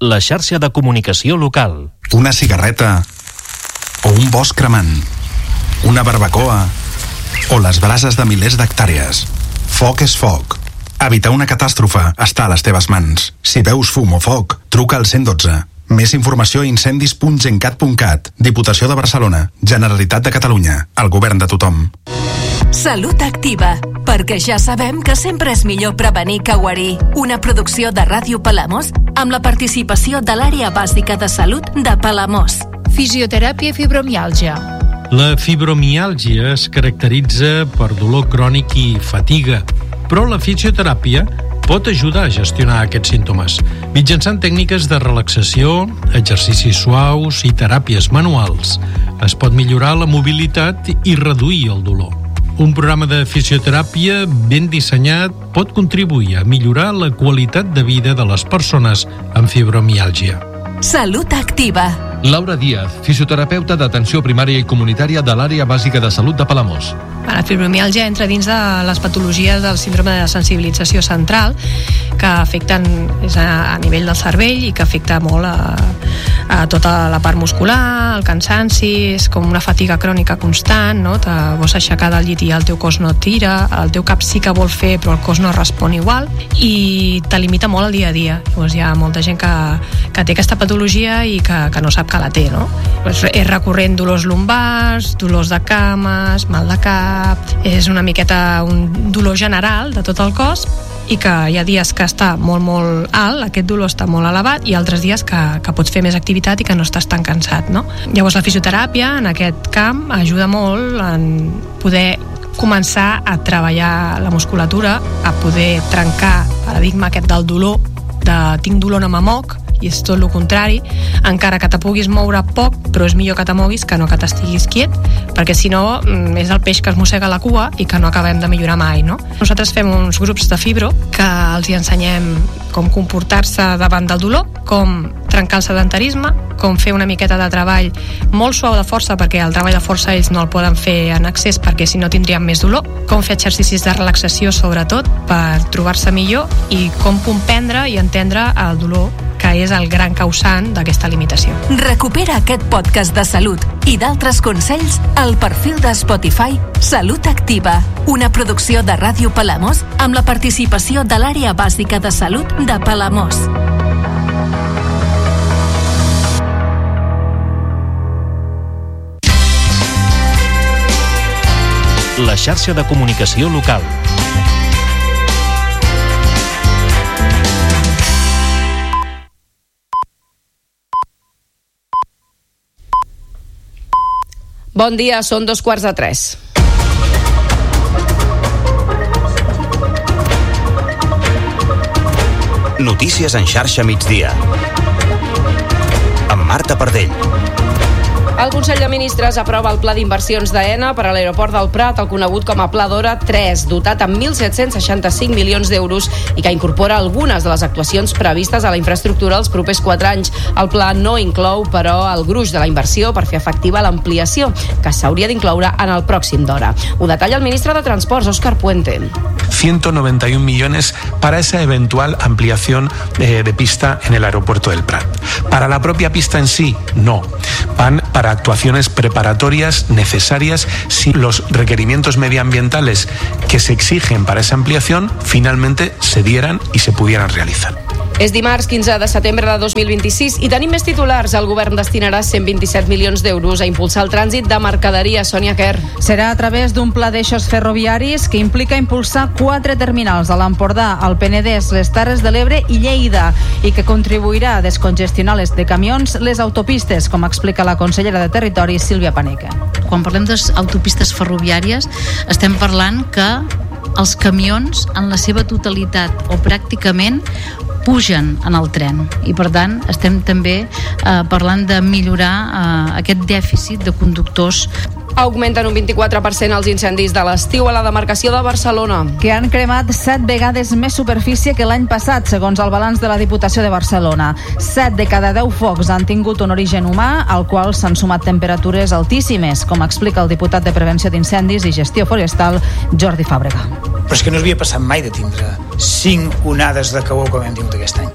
la xarxa de comunicació local. Una cigarreta o un bosc cremant, una barbacoa o les brases de milers d'hectàrees. Foc és foc. Evitar una catàstrofe està a les teves mans. Si veus fum o foc, truca al 112. Més informació a incendis.gencat.cat. Diputació de Barcelona, Generalitat de Catalunya, el govern de tothom. Salut Activa, perquè ja sabem que sempre és millor prevenir que guarir. Una producció de Ràdio Palamós amb la participació de l'Àrea Bàsica de Salut de Palamós. Fisioteràpia i fibromiàlgia. La fibromiàlgia es caracteritza per dolor crònic i fatiga, però la fisioteràpia pot ajudar a gestionar aquests símptomes mitjançant tècniques de relaxació, exercicis suaus i teràpies manuals. Es pot millorar la mobilitat i reduir el dolor. Un programa de fisioteràpia ben dissenyat pot contribuir a millorar la qualitat de vida de les persones amb fibromiàlgia. Salut Activa. Laura Díaz, fisioterapeuta d'atenció primària i comunitària de l'Àrea Bàsica de Salut de Palamós. La fibromiàlgia entra dins de les patologies del síndrome de sensibilització central que afecten a nivell del cervell i que afecta molt a tota la part muscular, el cansanci, és com una fatiga crònica constant, no? Te vols aixecar del llit i el teu cos no et tira, el teu cap sí que vol fer però el cos no respon igual i te limita molt el dia a dia. Llavors hi ha molta gent que té aquesta patologia i que no sap que la té, no? És recurrent dolors lumbars, dolors de cames, mal de cap, és una miqueta un dolor general de tot el cos i que hi ha dies que està molt, molt alt, aquest dolor està molt elevat i altres dies que pots fer més activitat i que no estàs tan cansat, no? Llavors la fisioteràpia en aquest camp ajuda molt en poder començar a treballar la musculatura, a poder trencar el paradigma aquest del dolor, de tinc dolor no me moc, i és tot el contrari, encara que te puguis moure poc, però és millor que te moguis que no que t'estiguis quiet, perquè si no és el peix que es mossega la cua i que no acabem de millorar mai, no? Nosaltres fem uns grups de fibro que els hi ensenyem com comportar-se davant del dolor, com trencar el sedentarisme, com fer una miqueta de treball molt suau de força, perquè el treball de força ells no el poden fer en excés perquè si no tindrien més dolor, com fer exercicis de relaxació sobretot per trobar-se millor i com comprendre i entendre el dolor que és el gran causant d'aquesta limitació. Recupera aquest podcast de salut i d'altres consells al perfil de Spotify Salut Activa, una producció de Ràdio Palamós amb la participació de l'Àrea Bàsica de Salut de Palamós. La xarxa de comunicació local. Bon dia, són 2:45. Notícies en xarxa migdia. Amb Marta Pardell. El Consell de Ministres aprova el pla d'inversions d'AENA per a l'aeroport del Prat, el conegut com a Pla d'Hora 3, dotat amb 1.765 milions d'euros i que incorpora algunes de les actuacions previstes a la infraestructura els propers 4 anys. El pla no inclou, però, el gruix de la inversió per fer efectiva l'ampliació, que s'hauria d'incloure en el pròxim d'hora. Ho detalla el ministre de Transports, Óscar Puente. 191 millones para esa eventual ampliación de pista en el aeropuerto del Prat. Para la propia pista en sí, no. Van para actuaciones preparatorias necesarias si los requerimientos medioambientales que se exigen para esa ampliación finalmente se dieran y se pudieran realizar. És dimarts 15 de setembre de 2026 i tenim més titulars. El govern destinarà 127 milions d'euros a impulsar el trànsit de mercaderia. Sònia Quer. Serà a través d'un pla d'eixos ferroviaris que implica impulsar 4 terminals a l'Empordà, al Penedès, les Terres de l'Ebre i Lleida i que contribuirà a descongestionar de camions les autopistes, com explica la consellera de Territori, Sílvia Paneque. Quan parlem d'autopistes ferroviàries estem parlant que els camions en la seva totalitat o pràcticament pugen en el tren i per tant estem també parlant de millorar aquest dèficit de conductors. Augmenten un 24% els incendis de l'estiu a la demarcació de Barcelona. Que han cremat 7 vegades més superfície que l'any passat, segons el balanç de la Diputació de Barcelona. 7 de cada 10 focs han tingut un origen humà, al qual s'han sumat temperatures altíssimes, com explica el diputat de Prevenció d'Incendis i Gestió Forestal, Jordi Fàbrega. Però és que no havia passat mai de tindre 5 onades de calor com hem tingut aquest any.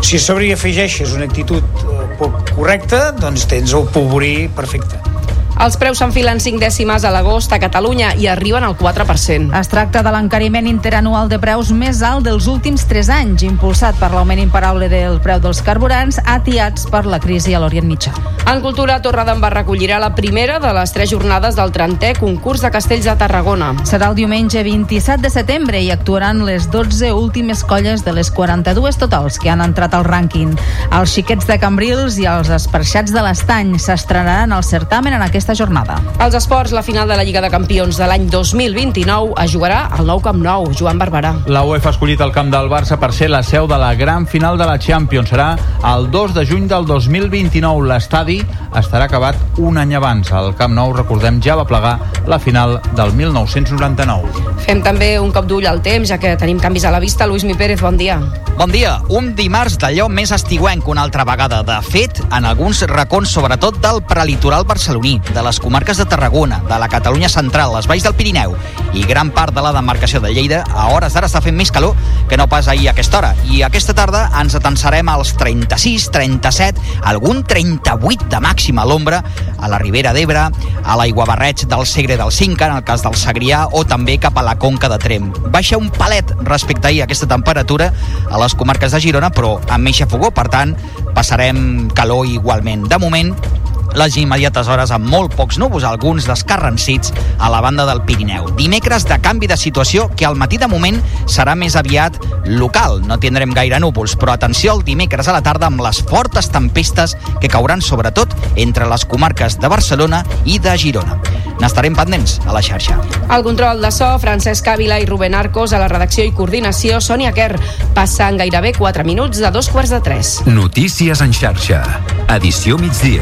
Si a sobre hi afegeixes una actitud poc correcta, doncs tens el polvorí perfecte. Els preus s'enfilen 5 dècimes a l'agost a Catalunya i arriben al 4%. Es tracta de l'encariment interanual de preus més alt dels últims 3 anys, impulsat per l'augment imparable del preu dels carburants, atiats per la crisi a l'Orient Mitjà. En cultura, Torredembarra recollirà la primera de les 3 jornades del 30è concurs de castells de Tarragona. Serà el diumenge 27 de setembre i actuaran les 12 últimes colles de les 42 totals que han entrat al rànquing. Els xiquets de Cambrils i els esparxats de l'Estany s'estrenaran al certamen en aquesta jornada. Als esports, la final de la Lliga de Campions de l'any 2029 es jugarà al nou Camp Nou. Joan Barberà. La UEFA ha escollit el camp del Barça per ser la seu de la gran final de la Champions. Serà el 2 de juny del 2029. L'estadi estarà acabat un any abans. El Camp Nou, recordem, ja va plegar la final del 1999. Fem també un cop d'ull al temps, ja que tenim canvis a la vista. Luismi Pérez, bon dia. Bon dia. Un dimarts d'allò més estiuenc una altra vegada. De fet, en alguns racons, sobretot del prelitoral barceloní, de les comarques de Tarragona, de la Catalunya central, les valls del Pirineu i gran part de la demarcació de Lleida, a hores d'ara està fent més calor que no pas ahir a aquesta hora. I aquesta tarda ens atensarem als 36, 37, algun 38 de màxima a l'ombra, a la Ribera d'Ebre, a l'Aiguabarreig del Segre del Cinca, en el cas del Segrià, o també cap a la Conca de Tremp. Baixa un palet respecte a ahir aquesta temperatura a les comarques de Girona, però amb més fogó, per tant, passarem calor igualment. De moment, les immediates hores amb molt pocs núvols, alguns descarrancits a la banda del Pirineu. Dimecres de canvi de situació que al matí de moment serà més aviat local. No tindrem gaire núvols, però atenció al dimecres a la tarda amb les fortes tempestes que cauran sobretot entre les comarques de Barcelona i de Girona. N'estarem pendents a la xarxa. Al control de so, Francesc Ávila i Rubén Arcos, a la redacció i coordinació, Sònia Quer. Passen gairebé 4 minuts de 2:45. Notícies en xarxa. Edició migdia.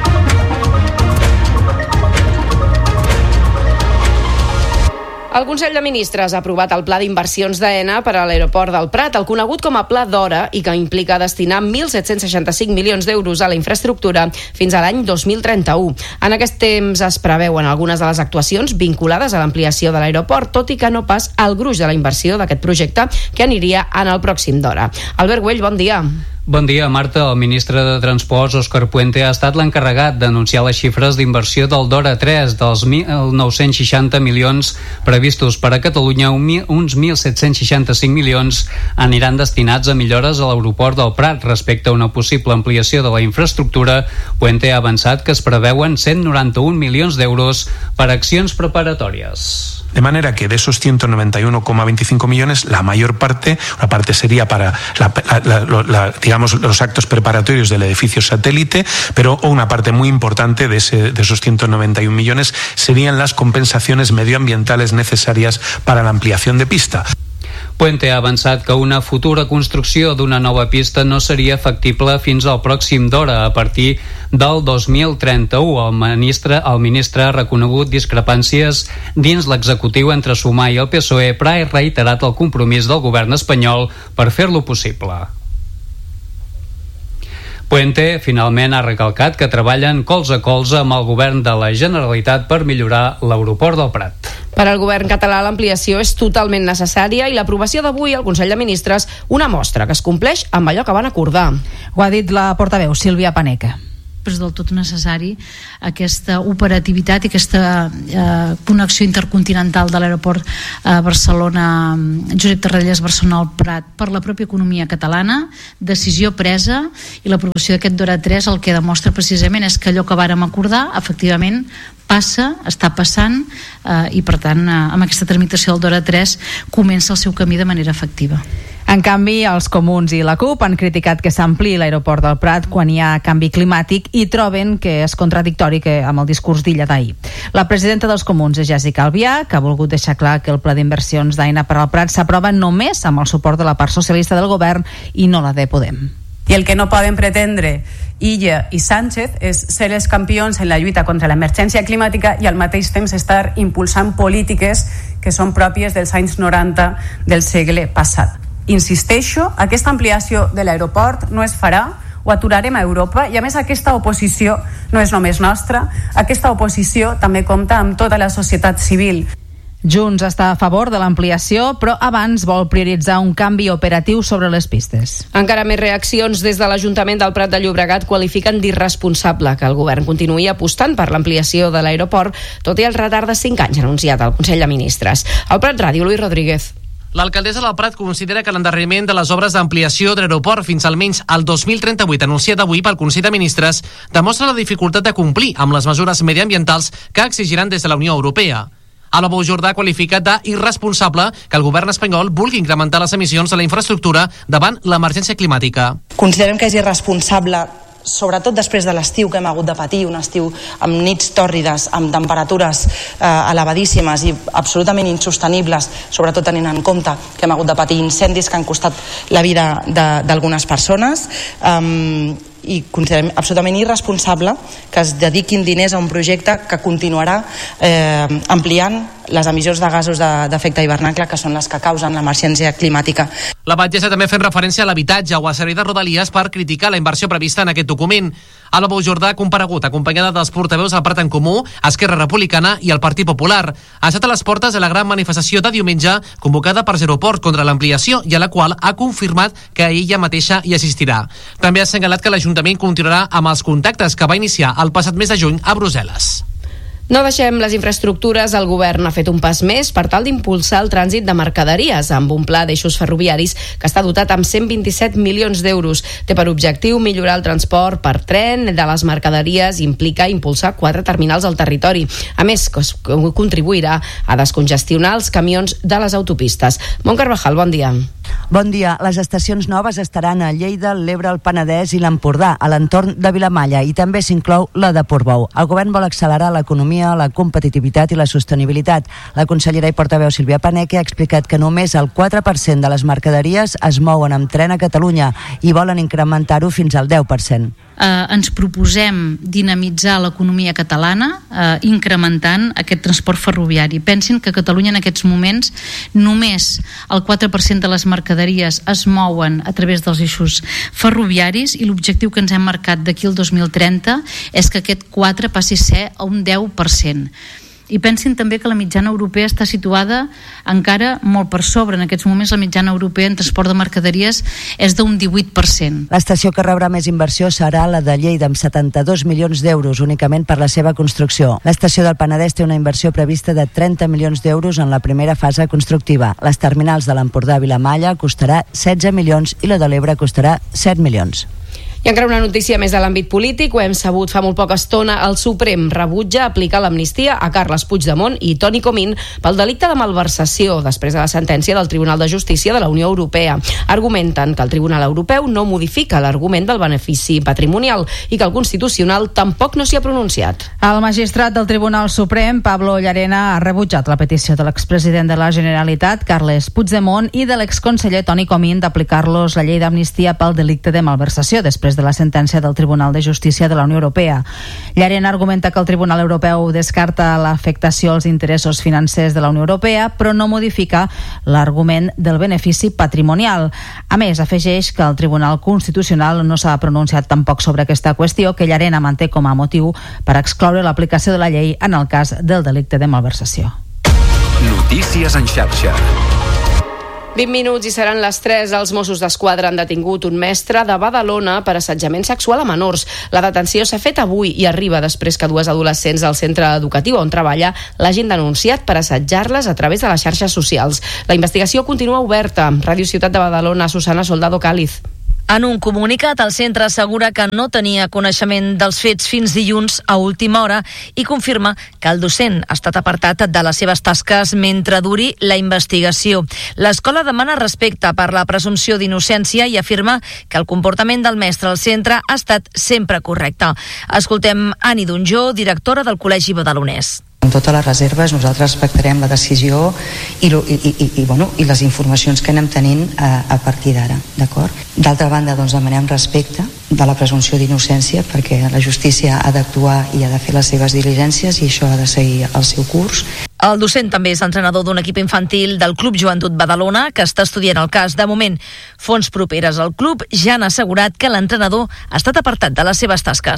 El Consell de Ministres ha aprovat el Pla d'Inversions d'AENA per a l'aeroport del Prat, el conegut com a Pla d'Hora, i que implica destinar 1.765 milions d'euros a la infraestructura fins a l'any 2031. En aquest temps es preveuen algunes de les actuacions vinculades a l'ampliació de l'aeroport, tot i que no pas el gruix de la inversió d'aquest projecte, que aniria en el pròxim d'hora. Albert Güell, bon dia. Bon dia, Marta. El ministre de Transports, Òscar Puente, ha estat l'encarregat d'anunciar les xifres d'inversió del DORA 3, dels 1.960 milions previstos per a Catalunya. Uns 1.765 milions aniran destinats a millores a l'aeroport del Prat. Respecte a una possible ampliació de la infraestructura, Puente ha avançat que es preveuen 191 milions d'euros per a accions preparatòries. De manera que de esos 191,25 millones, la mayor parte, una parte sería para digamos, los actos preparatorios del edificio satélite, pero una parte muy importante de esos 191 millones serían las compensaciones medioambientales necesarias para la ampliación de pista. Puente ha avançat que una futura construcció d'una nova pista no seria factible fins al pròxim d'hora, a partir del 2031. El ministre ha reconegut discrepàncies dins l'executiu entre Sumar i el PSOE, però ha reiterat el compromís del govern espanyol per fer-lo possible. Puente finalment ha recalcat que treballen colze a colze amb el govern de la Generalitat per millorar l'aeroport del Prat. Per al govern català l'ampliació és totalment necessària i l'aprovació d'avui al Consell de Ministres una mostra que es compleix amb allò que van acordar. Ho ha dit la portaveu Sílvia Paneca. És del tot necessari aquesta operativitat i aquesta connexió intercontinental de l'aeroport Barcelona Josep Tarradellas Barcelona Prat per la pròpia economia catalana, decisió presa, i l'aprovació d'aquest DORA 3 el que demostra precisament és que allò que vàrem acordar efectivament passa, està passant, i per tant amb aquesta tramitació del DORA 3 comença el seu camí de manera efectiva. En canvi, els comuns i la CUP han criticat que s'ampliï l'aeroport del Prat quan hi ha canvi climàtic i troben que és contradictori amb el discurs d'Illa d'ahir. La presidenta dels comuns és Jessica Albiach, que ha volgut deixar clar que el pla d'inversions d'AENA per al Prat s'aprova només amb el suport de la part socialista del govern i no la de Podem. I el que no poden pretendre Illa i Sánchez és ser els campions en la lluita contra l'emergència climàtica i al mateix temps estar impulsant polítiques que són pròpies dels anys 90 del segle passat. Insisteixo, aquesta ampliació de l'aeroport no es farà, ho aturarem a Europa, i a més aquesta oposició no és només nostra, aquesta oposició també compta amb tota la societat civil. Junts està a favor de l'ampliació, però abans vol prioritzar un canvi operatiu sobre les pistes. Encara més reaccions des de l'Ajuntament del Prat de Llobregat qualifiquen d'irresponsable que el govern continuï apostant per l'ampliació de l'aeroport, tot i el retard de 5 anys anunciat al Consell de Ministres. Al Prat Ràdio, Luis Rodríguez. L'alcaldessa del Prat considera que l'endarreriment de les obres d'ampliació de l'aeroport fins almenys al 2038 anunciat avui pel Consell de Ministres demostra la dificultat de complir amb les mesures mediambientals que exigiran des de la Unió Europea. Alba Bou Jordà ha qualificat d'irresponsable que el govern espanyol vulgui incrementar les emissions de la infraestructura davant l'emergència climàtica. Considerem que és irresponsable, sobretot després de l'estiu que hem hagut de patir, un estiu amb nits tòrrides, amb temperatures elevadíssimes i absolutament insostenibles, sobretot tenint en compte que hem hagut de patir incendis que han costat la vida d'algunes persones, i considerem absolutament irresponsable que es dediquin diners a un projecte que continuarà ampliant les emissions de gasos d'efecte hivernacle, que són les que causen l'emergència climàtica. La batllessa també fent referència a l'habitatge o a servei de Rodalies per criticar la inversió prevista en aquest document. Alba Bou Jordà ha comparegut acompanyada dels portaveus del Prat en Comú, Esquerra Republicana i el Partit Popular. Ha estat a les portes de la gran manifestació de diumenge convocada per Zeroport contra l'ampliació i a la qual ha confirmat que ella mateixa hi assistirà. També ha assenyalat que l'Ajuntament continuarà amb els contactes que va iniciar el passat mes de juny a Brussel·les. No deixem les infraestructures. El govern ha fet un pas més per tal d'impulsar el trànsit de mercaderies amb un pla d'eixos ferroviaris que està dotat amb 127 milions d'euros. Té per objectiu millorar el transport per tren de les mercaderies i implica impulsar 4 terminals al territori. A més, contribuirà a descongestionar els camions de les autopistes. Mont Carvajal, bon dia. Bon dia. Les estacions noves estaran a Lleida, l'Ebre, el Penedès i l'Empordà, a l'entorn de Vilamalla, i també s'inclou la de Portbou. El govern vol accelerar l'economia, la competitivitat i la sostenibilitat. La consellera i portaveu Sílvia Paneque ha explicat que només el 4% de les mercaderies es mouen amb tren a Catalunya i volen incrementar-ho fins al 10%. Ens proposem dinamitzar l'economia catalana incrementant aquest transport ferroviari. Pensin que a Catalunya en aquests moments només el 4% de les mercaderies es mouen a través dels eixos ferroviaris i l'objectiu que ens hem marcat d'aquí al 2030 és que aquest 4 passi a ser a un 10%. I pensin també que la mitjana europea està situada encara molt per sobre. En aquests moments la mitjana europea en transport de mercaderies és d'un 18%. L'estació que rebrà més inversió serà la de Lleida, amb 72 milions d'euros únicament per la seva construcció. L'estació del Penedès té una inversió prevista de 30 milions d'euros en la primera fase constructiva. Les terminals de l'Empordà a Vilamalla costarà 16 milions i la de l'Ebre costarà 7 milions. I encara una notícia més de l'àmbit polític. Ho hem sabut fa molt poca estona. El Suprem rebutja aplicar l'amnistia a Carles Puigdemont i Toni Comín pel delicte de malversació després de la sentència del Tribunal de Justícia de la Unió Europea. Argumenten que el Tribunal Europeu no modifica l'argument del benefici patrimonial i que el Constitucional tampoc no s'hi ha pronunciat. El magistrat del Tribunal Suprem, Pablo Llarena, ha rebutjat la petició de l'expresident de la Generalitat, Carles Puigdemont, i de l'exconseller Toni Comín d'aplicar-los la llei d'amnistia pel delicte de malversació després de la sentència del Tribunal de Justícia de la Unió Europea. Llarena argumenta que el Tribunal Europeu descarta l'afectació als interessos financers de la Unió Europea, però no modifica l'argument del benefici patrimonial. A més, afegeix que el Tribunal Constitucional no s'ha pronunciat tampoc sobre aquesta qüestió, que Llarena manté com a motiu per excloure l'aplicació de la llei en el cas del delicte de malversació. Notícies en xarxa. 20 minuts i seran les 3. Els Mossos d'Esquadra han detingut un mestre de Badalona per assetjament sexual a menors. La detenció s'ha fet avui i arriba després que 2 adolescents del centre educatiu on treballa l'hagin denunciat per assetjar-les a través de les xarxes socials. La investigació continua oberta. Ràdio Ciutat de Badalona, Susana Soldado Cáliz. En un comunicat, el centre assegura que no tenia coneixement dels fets fins dilluns a última hora i confirma que el docent ha estat apartat de les seves tasques mentre duri la investigació. L'escola demana respecte per la presumpció d'innocència i afirma que el comportament del mestre al centre ha estat sempre correcte. Escoltem Ani Donjó, directora del Col·legi Badalonès. Amb totes les reserves nosaltres respectarem la decisió i les informacions que anem tenint a partir d'ara, d'acord? D'altra banda, doncs, demanem respecte de la presumpció d'innocència perquè la justícia ha d'actuar i ha de fer les seves diligències i això ha de seguir el seu curs. El docent també és entrenador d'un equip infantil del Club Joventut Badalona que està estudiant el cas. De moment, fonts properes al club ja han assegurat que l'entrenador ha estat apartat de les seves tasques.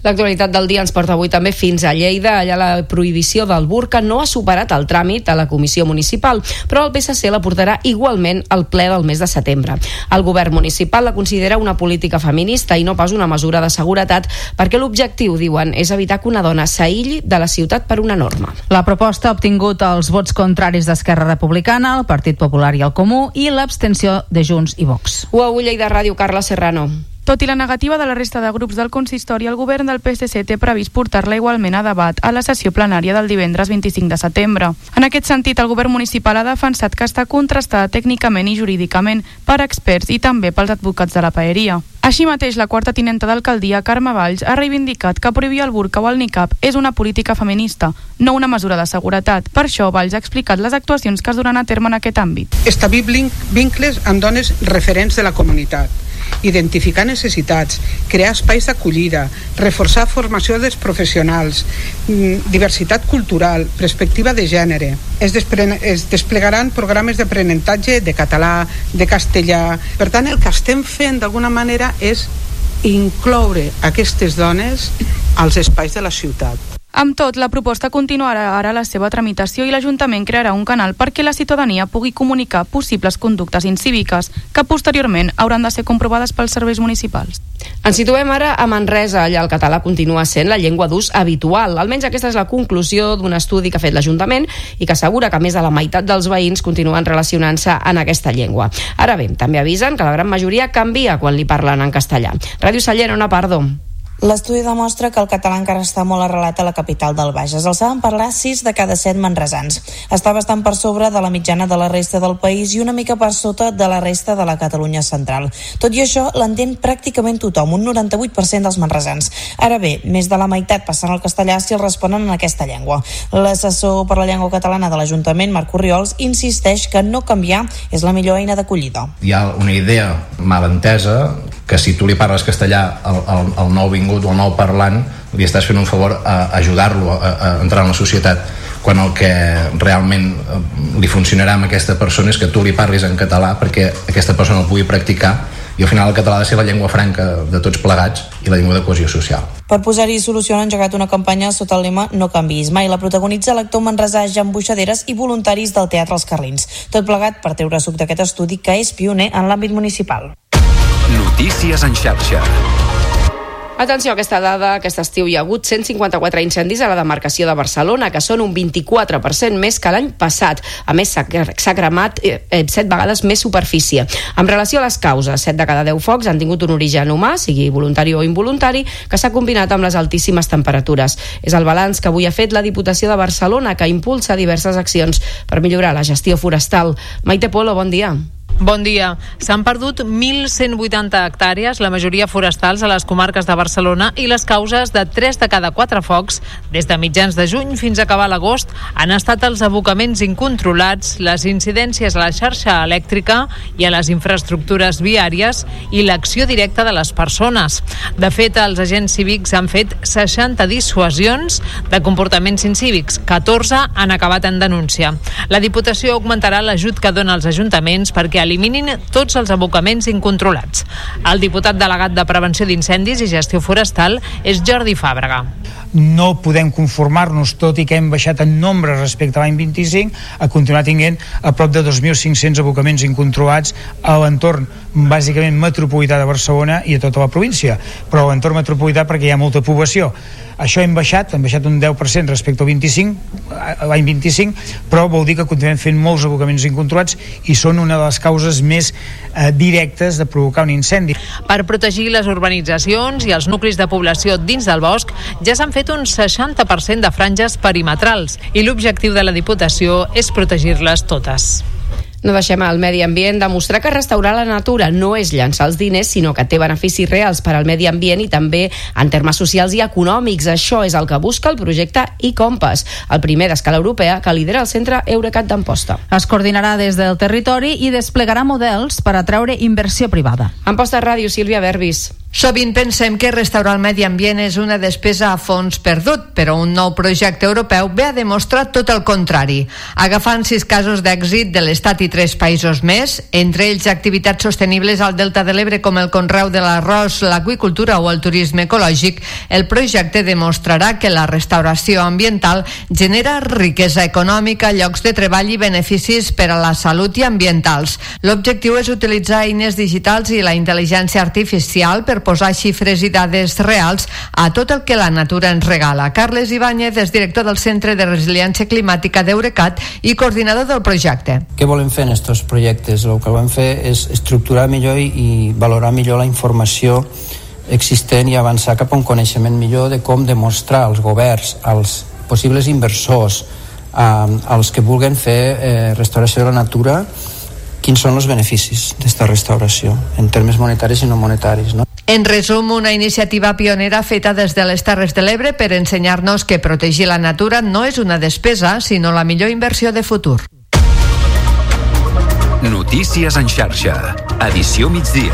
L'actualitat del dia ens porta avui també fins a Lleida. Allà la prohibició del burca no ha superat el tràmit a la Comissió Municipal, però el PSC la portarà igualment al ple del mes de setembre. El govern municipal la considera una política feminista i no pas una mesura de seguretat, perquè l'objectiu, diuen, és evitar que una dona s'aïlli de la ciutat per una norma. La proposta ha obtingut els vots contraris d'Esquerra Republicana, el Partit Popular i el Comú i l'abstenció de Junts i Vox. UAU Lleida Ràdio, Carla Serrano. Tot i la negativa de la resta de grups del consistori, el govern del PSC té previst portar-la igualment a debat a la sessió plenària del divendres 25 de setembre. En aquest sentit, el govern municipal ha defensat que està contrastada tècnicament i jurídicament per experts i també pels advocats de la paeria. Així mateix, la quarta tinenta d'alcaldia, Carme Valls, ha reivindicat que prohibir el burca o el niqab és una política feminista, no una mesura de seguretat. Per això, Valls ha explicat les actuacions que es duran a terme en aquest àmbit. Establir vincles amb dones referents de la comunitat, identificar necessitats, crear espais d'acollida, reforçar formació dels professionals, diversitat cultural, perspectiva de gènere. Es desplegaran programes d'aprenentatge de català, de castellà. Per tant, el que estem fent d'alguna manera és incloure aquestes dones als espais de la ciutat. Amb tot, la proposta continuarà ara la seva tramitació i l'Ajuntament crearà un canal perquè la ciutadania pugui comunicar possibles conductes incíviques que posteriorment hauran de ser comprovades pels serveis municipals. Ens situem ara a Manresa. Allà el català continua sent la llengua d'ús habitual. Almenys aquesta és la conclusió d'un estudi que ha fet l'Ajuntament i que assegura que més de la meitat dels veïns continuen relacionant-se en aquesta llengua. Ara bé, també avisen que la gran majoria canvia quan li parlen en castellà. Ràdio Sallent, Ona Pardo. L'estudi demostra que el català encara està molt arrelat a la capital del Bages. El saben parlar 6 de cada 7 manresans. Està bastant per sobre de la mitjana de la resta del país i una mica per sota de la resta de la Catalunya central. Tot i això, l'entén pràcticament tothom, un 98% dels manresans. Ara bé, més de la meitat passen al castellà si el responen en aquesta llengua. L'assessor per la llengua catalana de l'Ajuntament, Marc Orriols, insisteix que no canviar és la millor eina d'acollida. Hi ha una idea mal entesa que si tu li parles castellà al nou vingut o al nou parlant, li estàs fent un favor a ajudar-lo a entrar en la societat, quan el que realment li funcionarà amb aquesta persona és que tu li parlis en català perquè aquesta persona el pugui practicar, i al final el català ha de ser la llengua franca de tots plegats i la llengua de cohesió social. Per posar-hi solució han engegat una campanya sota el lema No canviïs mai. La protagonitza l'actor manresà Jan Buixaderes i voluntaris del Teatre Els Carlins. Tot plegat per treure suc d'aquest estudi que és pioner en l'àmbit municipal. Notícies en xarxa. Atenció a aquesta dada, aquest estiu hi ha hagut 154 incendis a la demarcació de Barcelona, que són un 24% més que l'any passat. A més, s'ha cremat 7 vegades més superfície. En relació a les causes, 7 de cada 10 focs han tingut un origen humà, sigui voluntari o involuntari, que s'ha combinat amb les altíssimes temperatures. És el balanç que avui ha fet la Diputació de Barcelona, que impulsa diverses accions per millorar la gestió forestal. Maite Polo, bon dia. Bon dia. S'han perdut 1.180 hectàrees, la majoria forestals a les comarques de Barcelona, i les causes de 3 de cada 4 focs, des de mitjans de juny fins a acabar l'agost, han estat els abocaments incontrolats, les incidències a la xarxa elèctrica i a les infraestructures viàries i l'acció directa de les persones. De fet, els agents cívics han fet 60 dissuasions de comportaments incívics, 14 han acabat en denúncia. La Diputació augmentarà l'ajut que dona als ajuntaments perquè eliminin tots els abocaments incontrolats. El diputat delegat de Prevenció d'Incendis i Gestió Forestal és Jordi Fàbrega. No podem conformar-nos, tot i que hem baixat en nombre respecte a l'any 25, a continuar tinguent a prop de 2.500 abocaments incontrolats a l'entorn bàsicament metropolità de Barcelona i a tota la província, però a l'entorn metropolità perquè hi ha molta població. Això hem baixat un 10% respecte al 25, l'any 25, però vol dir que continuem fent molts abocaments incontrolats i són una de les causes més directes de provocar un incendi. Per protegir les urbanitzacions i els nuclis de població dins del bosc ja s'han fet un 60% de franges perimetrals i l'objectiu de la Diputació és protegir-les totes. No deixem el medi ambient demostrar que restaurar la natura no és llançar els diners, sinó que té beneficis reals per al medi ambient i també en termes socials i econòmics. Això és el que busca el projecte e-Compass, el primer d'escala europea que lidera el centre Eurecat d'Amposta. Es coordinarà des del territori i desplegarà models per atraure inversió privada. Amposta Ràdio, Sílvia Verbis. Sovint pensem que restaurar el medi ambient és una despesa a fons perdut, però un nou projecte europeu ve a demostrar tot el contrari. Agafant 6 casos d'èxit de l'Estat i 3 països més, entre ells activitats sostenibles al Delta de l'Ebre com el conreu de l'arròs, l'aqüicultura o el turisme ecològic, el projecte demostrarà que la restauració ambiental genera riquesa econòmica, llocs de treball i beneficis per a la salut i ambientals. L'objectiu és utilitzar eines digitals i la intel·ligència artificial per posar xifres i dades reals a tot el que la natura ens regala. Carles Ibáñez és director del Centre de Resiliència Climàtica d'Eurecat i coordinador del projecte. Què volem fer en aquests projectes? El que volem fer és estructurar millor i valorar millor la informació existent i avançar cap a un coneixement millor de com demostrar als governs, als possibles inversors, als que vulguin fer restauració de la natura, quins són els beneficis d'esta restauració en termes monetaris i no monetaris, no? En resum, una iniciativa pionera feta des de les Terres de l'Ebre per ensenyar-nos que protegir la natura no és una despesa, sinó la millor inversió de futur. Notícies en xarxa. Edició migdia.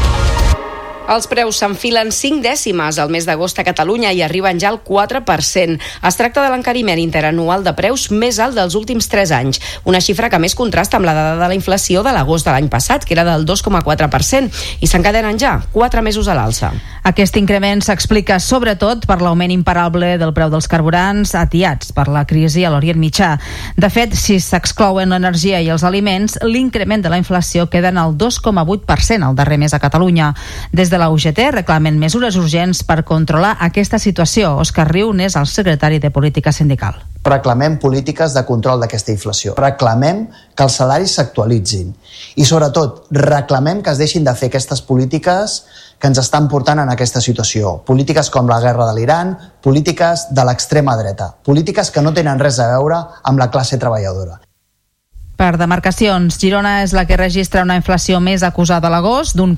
Els preus s'enfilen 5 dècimes al mes d'agost a Catalunya i arriben ja al 4%. Es tracta de l'encariment interanual de preus més alt dels últims 3 anys, una xifra que més contrasta amb la dada de la inflació de l'agost de l'any passat, que era del 2,4%, i s'encadenen ja 4 mesos a l'alça. Aquest increment s'explica sobretot per l'augment imparable del preu dels carburants atiats per la crisi a l'Orient Mitjà. De fet, si s'exclouen l'energia i els aliments, l'increment de la inflació queda en el 2,8% al darrer mes a Catalunya. Des de la UGT reclamen mesures urgents per controlar aquesta situació. Òscar Riu n'és el secretari de Política Sindical. Reclamem polítiques de control d'aquesta inflació. Reclamem que els salaris s'actualitzin. I sobretot, reclamem que es deixin de fer aquestes polítiques que ens estan portant en aquesta situació. Polítiques com la guerra de l'Iran, polítiques de l'extrema dreta, polítiques que no tenen res a veure amb la classe treballadora. Per demarcacions, Girona és la que registra una inflació més acusada a l'agost, d'un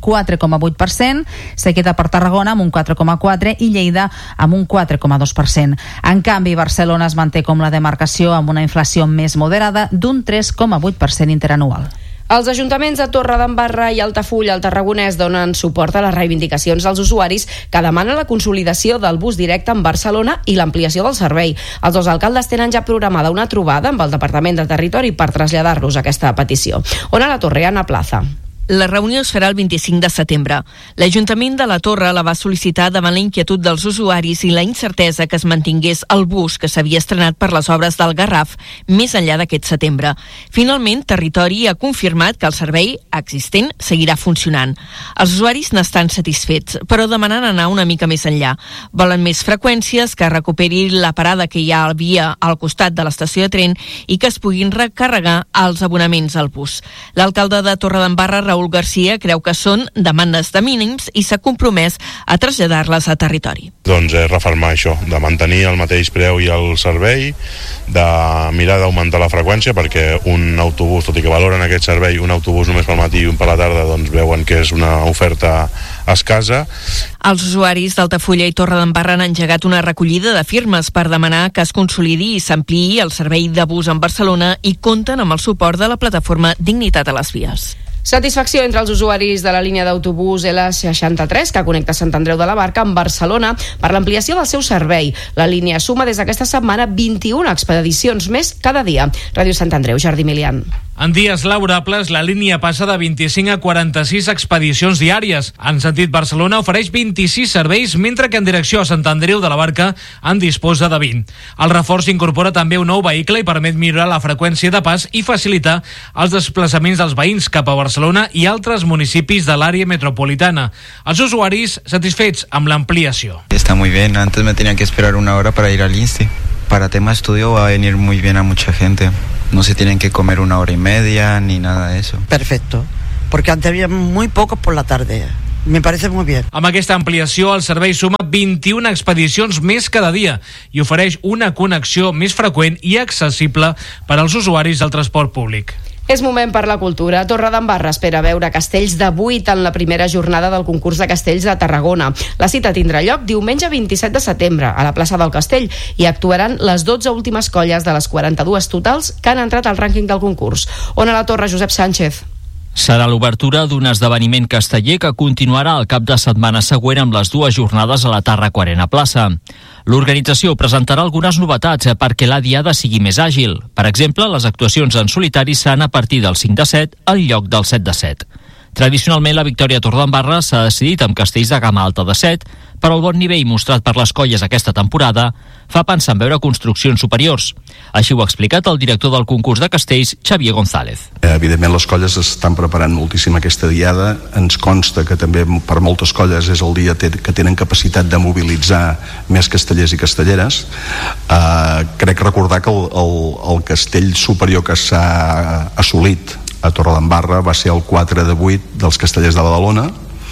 4,8%, seguida per Tarragona amb un 4,4% i Lleida amb un 4,2%. En canvi, Barcelona es manté com la demarcació amb una inflació més moderada d'un 3,8% interanual. Els ajuntaments de Torredembarra i Altafulla al Tarragonès donen suport a les reivindicacions dels usuaris que demanen la consolidació del bus directe en Barcelona i l'ampliació del servei. Els dos alcaldes tenen ja programada una trobada amb el Departament de Territori per traslladar-los aquesta petició. Ona La Torre, Anna Plaza. La reunió es farà el 25 de setembre. L'Ajuntament de la Torre la va sol·licitar davant la inquietud dels usuaris i la incertesa que es mantingués el bus que s'havia estrenat per les obres del Garraf més enllà d'aquest setembre. Finalment, Territori ha confirmat que el servei existent seguirà funcionant. Els usuaris n'estan satisfets, però demanen anar una mica més enllà. Volen més freqüències, que recuperi la parada que hi havia al costat de l'estació de tren i que es puguin recarregar els abonaments al bus. L'alcalde de Torredembarra, Raúl Garcia, creu que són demandes de mínims i s'ha compromès a traslladar-les a Territori. Doncs refermar això, de mantenir el mateix preu i el servei, de mirar d'augmentar la freqüència, perquè un autobús, tot i que valoren aquest servei, un autobús només pel matí i un per la tarda, doncs veuen que és una oferta escassa. Els usuaris d'Altafulla i Torredembarra han engegat una recollida de firmes per demanar que es consolidi i s'ampliï el servei de bus en Barcelona i compten amb el suport de la plataforma Dignitat a les Vies. Satisfacció entre els usuaris de la línia d'autobús L63 que connecta Sant Andreu de la Barca amb Barcelona per l'ampliació del seu servei. La línia suma des d'aquesta setmana 21 expedicions més cada dia. Ràdio Sant Andreu, Jordi Milian. En dies laborables, la línia passa de 25 a 46 expedicions diàries. En sentit Barcelona ofereix 26 serveis, mentre que en direcció a Sant Andreu de la Barca en disposa de 20. El reforç incorpora també un nou vehicle i permet millorar la freqüència de pas i facilitar els desplaçaments dels veïns cap a Barcelona i altres municipis de l'àrea metropolitana. Els usuaris satisfets amb l'ampliació. Está muy bien, antes me tenía que esperar una hora para ir al INSTI. Para tema estudio va a venir muy bien a mucha gente. No se tienen que comer 1 hora y media ni nada de eso. Perfecto, porque antes había muy pocos por la tarde. Me parece muy bien. Amb aquesta ampliació, el servei suma 21 expedicions més cada dia i ofereix una connexió més freqüent i accessible per als usuaris del transport públic. És moment per la cultura. Torredembarra espera veure castells de 8 en la primera jornada del concurs de castells de Tarragona. La cita tindrà lloc diumenge 27 de setembre a la plaça del Castell i actuaran les 12 últimes colles de les 42 totals que han entrat al rànquing del concurs. On a la Torre, Josep Sánchez. Serà l'obertura d'un esdeveniment casteller que continuarà el cap de setmana següent amb les 2 jornades a la Tàrraco Arena Plaça. L'organització presentarà algunes novetats perquè la diada sigui més àgil. Per exemple, les actuacions en solitari seran a partir del 5 de 7 al lloc del 7 de 7. Tradicionalment, la Victòria Torredembarra s'ha decidit amb castells de gamma alta de 7, però el bon nivell mostrat per les colles aquesta temporada fa pensar en veure construccions superiors. Així ho ha explicat el director del concurs de castells, Xavier González. Evidentment, les colles estan preparant moltíssim aquesta diada. Ens consta que també per moltes colles és el dia que tenen capacitat de mobilitzar més castellers i castelleres. Crec recordar que el castell superior que s'ha assolit a Torredembarra va ser el 4 de 8 dels castellers de Badalona,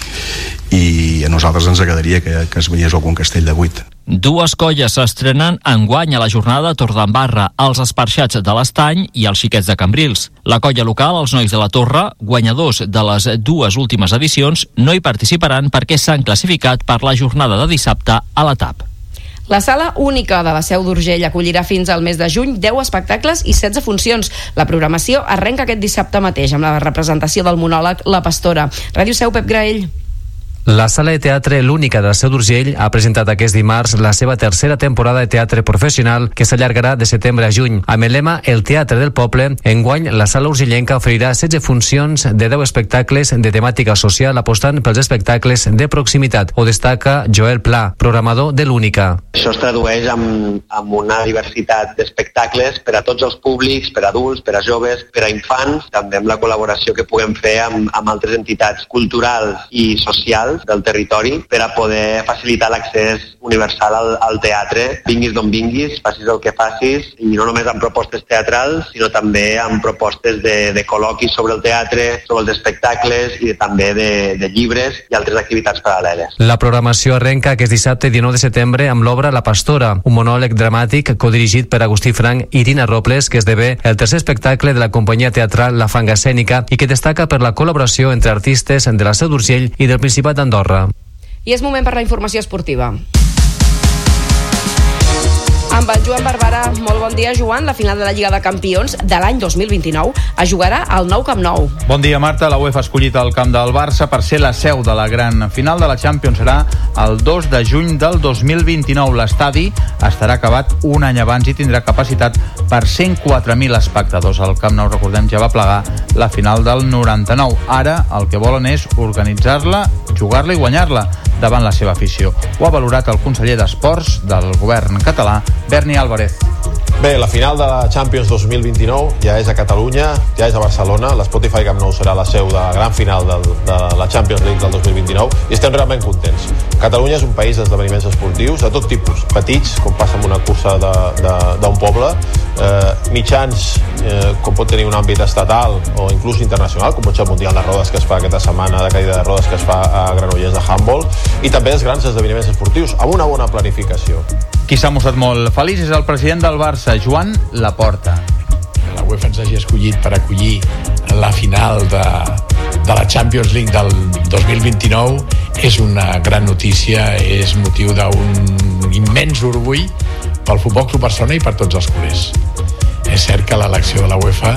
i a nosaltres ens agradaria que es veiés algun castell de 8. 2 colles s'estrenen enguany a la jornada de Torredembarra, els Esparxats de l'Estany i els Xiquets de Cambrils. La colla local, els Nois de la Torre, guanyadors de les 2 últimes edicions, no hi participaran perquè s'han classificat per la jornada de dissabte a la TAP. La Sala Única de la Seu d'Urgell acollirà fins al mes de juny 10 espectacles i 16 funcions. La programació arrenca aquest dissabte mateix amb la representació del monòleg La Pastora. Ràdio Seu, Pep Graell. La Sala de Teatre L'Única de la Seu d'Urgell ha presentat aquest dimarts la seva tercera temporada de teatre professional, que s'allargarà de setembre a juny. Amb el lema El Teatre del Poble, enguany la Sala Urgellenca oferirà 16 funcions de 10 espectacles de temàtica social, apostant pels espectacles de proximitat. Ho destaca Joel Pla, programador de L'Única. Això es tradueix amb una diversitat d'espectacles per a tots els públics, per a adults, per a joves, per a infants, també amb la col·laboració que puguem fer amb altres entitats culturals i socials del territori per a poder facilitar l'accés universal al teatre, vinguis d'on vinguis, facis el que facis, i no només amb propostes teatrals, sinó també amb propostes de col·loquis sobre el teatre, sobre els espectacles i també de llibres i altres activitats paral·leles. La programació arrenca aquest dissabte 19 de setembre amb l'obra La Pastora, un monòleg dramàtic codirigit per Agustí Frank i Irina Robles, que esdevé el tercer espectacle de la companyia teatral La Fanga Escènica i que destaca per la col·laboració entre artistes de la Seu d'Urgell i del Principat d'Andorra. I és moment per la informació esportiva. Amb el Joan Barberà. Molt bon dia, Joan. La final de la Lliga de Campions de l'any 2029 es jugarà al nou Camp Nou. Bon dia, Marta. La UEFA ha escollit el camp del Barça per ser la seu de la gran final de la Champions. Serà el 2 de juny del 2029. L'estadi estarà acabat un any abans i tindrà capacitat per 104.000 espectadors. El Camp Nou, recordem, ja va plegar la final del 99. Ara el que volen és organitzar-la, jugar-la i guanyar-la davant la seva afició. Ho ha valorat el conseller d'Esports del govern català, Berni Álvarez. Bé, la final de la Champions 2029 ja és a Catalunya, ja és a Barcelona. L'Spotify Camp Nou serà la seu de la gran final de la Champions League del 2029 i estem realment contents. Catalunya és un país d'esdeveniments esportius de tot tipus, petits, com passa amb una cursa d'un poble, mitjans, com pot tenir un àmbit estatal o inclús internacional, com pot ser el Mundial de Rodes que es fa aquesta setmana, de caïda de rodes que es fa a Granollers de handball, i també els grans esdeveniments esportius amb una bona planificació. Qui s'ha mostrat molt feliç és el president del Barça, Joan Laporta. Que la UEFA ens hagi escollit per acollir la final de la Champions League del 2029 és una gran notícia, és motiu d'un immens orgull pel Futbol Club Barcelona i per tots els culers. És cert que l'elecció de la UEFA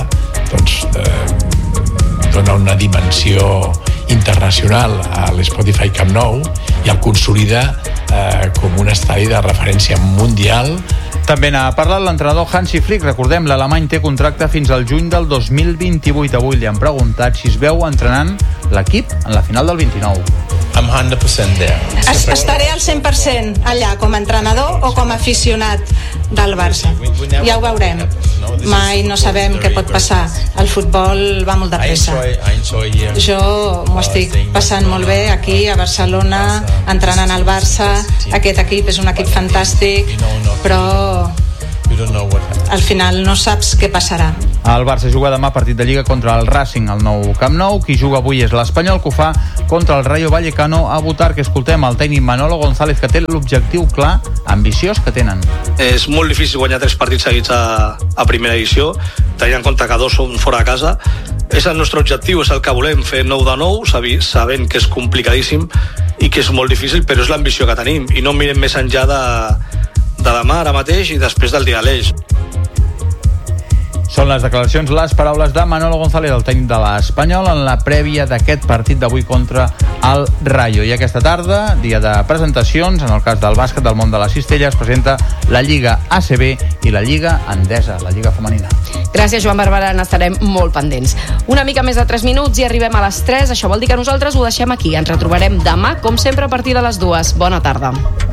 dona una dimensió internacional a l'Spotify Camp Nou i el consolida com un estadi de referència mundial. També n'ha parlat l'entrenador Hansi Flick. Recordem, l'alemany té contracte fins al juny del 2028. Avui li han preguntat si es veu entrenant l'equip en la final del 29. I'm 100% there. Estaré al 100% allà com a entrenador o com a aficionat del Barça. Ja ho veurem. Mai no sabem què pot passar. El futbol va molt de pressa. Jo m'ho estic passant molt bé aquí a Barcelona, entrenant al Barça. Aquest equip és un equip fantàstic, però al final no saps què passarà. El Barça juga demà partit de Lliga contra el Racing al nou Camp Nou. Qui juga avui és l'Espanyol, que ho fa contra el Rayo Vallecano a Butar, que escoltem el tècnic Manolo González, que té l'objectiu clar, ambiciós que tenen. És molt difícil guanyar 3 partits seguits a primera edició, tenint en compte que 2 són fora de casa. És el nostre objectiu, és el que volem, fer 9 de 9, sabent que és complicadíssim i que és molt difícil, però és l'ambició que tenim i no mirem més enllà de demà, ara mateix, i després del dia de l'Eix. Són les declaracions, les paraules de Manolo González, el tècnic de l'Espanyol, en la prèvia d'aquest partit d'avui contra el Rayo. I aquesta tarda, dia de presentacions, en el cas del bàsquet del món de la cistella, es presenta la Lliga ACB i la Lliga Endesa, la Lliga femenina. Gràcies, Joan Barberà, n'estarem molt pendents. Una mica més de 3 minuts i arribem a les 3. Això vol dir que nosaltres ho deixem aquí. Ens retrobarem demà, com sempre, a partir de les 2. Bona tarda.